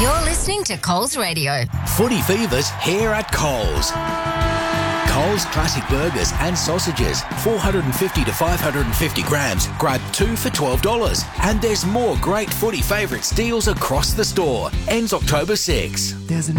You're listening to Coles Radio. Footy Fever's here at Coles. Coles Classic Burgers and Sausages, 450 to 550 grams. Grab 2 for $12. And there's more great Footy favourites deals across the store. Ends October 6.